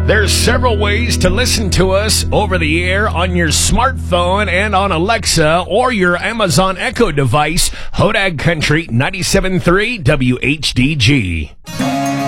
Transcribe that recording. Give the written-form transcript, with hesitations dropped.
There's several ways to listen to us over the air on your smartphone and on Alexa or your Amazon Echo device. Hodag Country 97.3 WHDG.